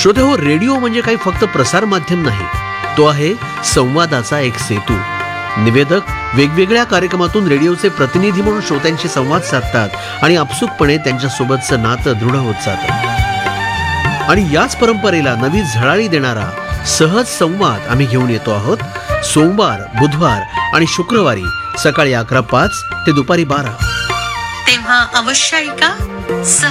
श्रोतेहो, radio म्हणजे काही फक्त प्रसार माध्यम नाही, तो आहे संवादाचा एक सेतू. निवेदक वेगवेगळ्या कार्यक्रमातून रेडिओचे प्रतिनिधी म्हणून श्रोत्यांशी संवाद साधतात आणि आपसुकपणे त्यांच्यासोबतचं नातं दृढ होत जातं. आणि याच परंपरेला नवी झळाळी देणारा सहज संवाद आम्ही घेऊन येतो आहोत. सोमवार, बुधवार आणि शुक्रवारी सकाळी 11:05 ते दुपारी 12. तेव्हा अवश्य ऐका